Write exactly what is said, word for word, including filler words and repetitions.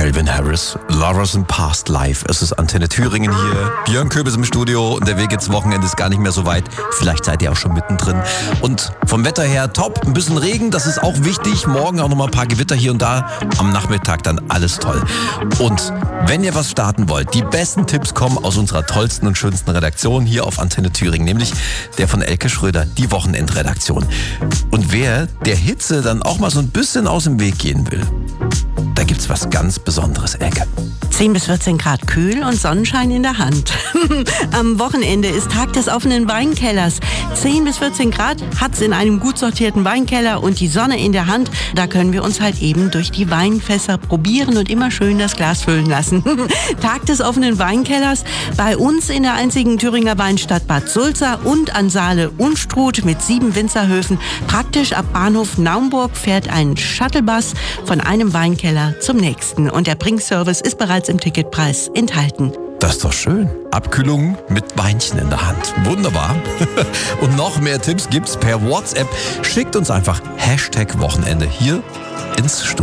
Calvin Harris, Lovers in Past Life. Es ist Antenne Thüringen hier. Björn Köbis im Studio und der Weg ins Wochenende ist gar nicht mehr so weit. Vielleicht seid ihr auch schon mittendrin. Und vom Wetter her top, ein bisschen Regen, das ist auch wichtig. Morgen auch nochmal ein paar Gewitter hier und da. Am Nachmittag dann alles toll. Und wenn ihr was starten wollt, die besten Tipps kommen aus unserer tollsten und schönsten Redaktion hier auf Antenne Thüringen, nämlich der von Elke Schröder, die Wochenendredaktion. Und wer der Hitze dann auch mal so ein bisschen aus dem Weg gehen will, da gibt's was ganz Besonderes, Elke. zehn bis vierzehn Grad kühl und Sonnenschein in der Hand. Am Wochenende ist Tag des offenen Weinkellers. zehn bis vierzehn Grad hat's in einem gut sortierten Weinkeller und die Sonne in der Hand. Da können wir uns halt eben durch die Weinfässer probieren und immer schön das Glas füllen lassen. Tag des offenen Weinkellers bei uns in der einzigen Thüringer Weinstadt Bad Sulza und an Saale Unstrut mit sieben Winzerhöfen. Praktisch ab Bahnhof Naumburg fährt ein Shuttlebus von einem Weinkeller zum nächsten. Und der Bringservice ist bereits im Ticketpreis enthalten. Das ist doch schön. Abkühlung mit Weinchen in der Hand. Wunderbar. Und noch mehr Tipps gibt's per WhatsApp. Schickt uns einfach Hashtag Wochenende hier ins Studio.